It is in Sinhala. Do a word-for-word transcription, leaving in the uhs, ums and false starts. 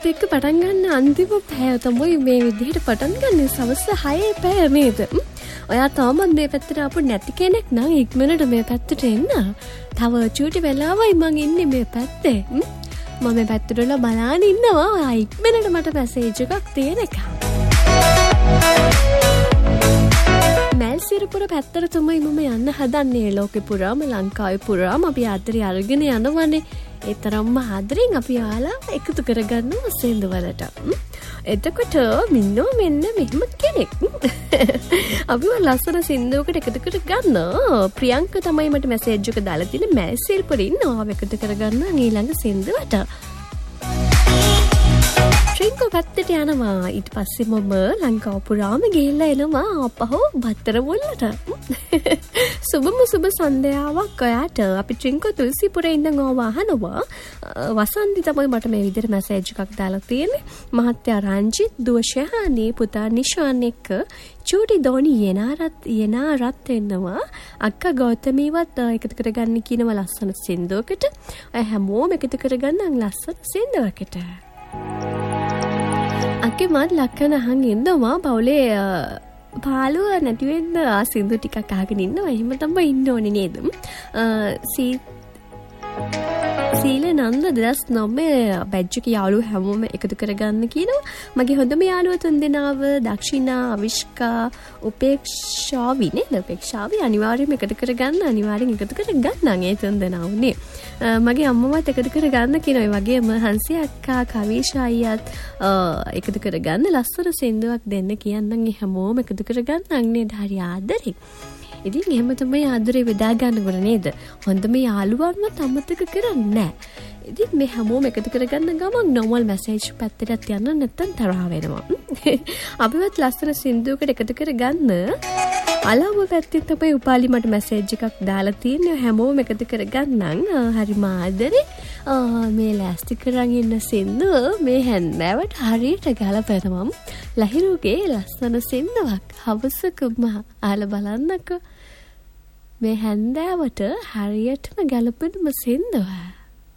එක්ක පටන් ගන්න අන්තිම පැය තමයි මේ විදිහට පටන් ගන්න සවස් හයේ පැය නේද? ඔයා තාමත් මේ පැත්තට ආපු නැති කෙනෙක් නම් ඉක්මනට මේ පැත්තට එන්න. තව චූටි වෙලාවයි මං ඉන්නේ මේ පැත්තේ. මම මේ පැත්තට බලන් ඉන්නවා. ඔයා ඉක්මනට මට මැසේජ් එකක් තියෙන එක. මැල්සිරපුර පැත්තට තමයි මම යන්න හදන්නේ. ලෝකෙ පුරාම ලංකාවේ පුරාම අපි ආදරේ අරගෙන යනවනේ. ඒ තරම්ම ආදරෙන් අපි යාලා එකතු කරගන්නවා සෙන්දවලට. එතකොට මින්නෝ මෙන්න මෙහෙම කෙනෙක්. අපිව ලස්සන සින්දුවකට එකතු කරගන්න. ප්‍රියංක තමයි මට මැසේජ් එක දාලා තියෙන්නේ. මැල්සිරපුර ඉන්නවා එකතු කරගන්න ඊළඟ සින්දුවට. ට්‍රින්කෝ පැත්තට යනවා. ඊට පස්සේ මම ලංකාව පුරාම ගිහිල්ලා එනවා අපහෝ බත්තරමුල්ලට. සුබම සුබ සන්ධ්‍යාවක් ඔයාට. අපි ට්‍රින්කෝ තුල්සිපුරේ ඉඳන් ඕව අහනවා. වසන්ති තමයි මට මේ විදිහට මැසේජ් එකක් දාලා තියෙන්නේ. මහත්තයා රංජිත් දුව ශහානි පුතා නිෂාන් එක්ක චූටි දෝනි යනාරත් යනාරත් එනවා. අක්කා ගෞතමීවත් එකතු කරගන්න කියනවා ලස්සන සින්දුවකට. අය හැමෝම එකතු කරගන්න ලස්සන සින්දුවකට. අක්කේ මත් ලක්කන අහන් ඉන්නවා පවුලේ පාළුව නැතිවෙන්න සින්දු ටිකක් අහගෙන ඉන්නවා. එහෙම තමයි ඉන්න ඕනේ නේද? සී සීල නන්ද දෙදස් නවය බැජ් එක යාළුවෝ හැමෝම එකතු කරගන්න කියනවා. මගේ හොඳම යාළුවා තුන්දෙනාව දක්ෂිනා අවිෂ්කා උපේක්ෂාවි නේද? උපේක්ෂාවි අනිවාර්යයෙන්ම එකතු කරගන්න අනිවාර්යෙන් එකතු කරගන්න ඒ තුන්දෙනාවනේ. මගේ අම්මවත් එකතු කරගන්න කියනවා. ඒ වගේම හංසි අක්කා කවිෂා අයියත් එකතු කරගන්න ලස්සන සින්දුවක් දෙන්න කියන්නම්. ඒ හැමෝම එකතු කරගන්න නේද? හරි ආදරේ. ඉතින් එහෙම තමයි ආදරේ බෙදා ගන්නකොට නේද? හොඳම යාළුවන්වත් අමතක කරන්නේ නැහැ. ඉතින් මේ හැමෝම එකතු කරගන්න ගමන් normal message පැත්තට යන්න නැත්තම් තරහ වෙනවා. අපිවත් ලස්සන සින්දුවකට එකතු කරගන්න අලව්ව පැත්තෙන් තමයි උපාලි මට message එකක් දාලා තියෙන්නේ. හැමෝම එකතු කරගන්නම්. හරිම ආදරේ. මේ ලෑස්ති කරන් ඉන්න සින්දුව මේ හැන්දෑවට හරියට ගලපනවා. ලහිරුගේ ලස්සන සින්දුවක් හවසකම අහලා බලන්නකෝ. මේ හැන්දෑවට හරියටම ගලපෙනම සින්දුව.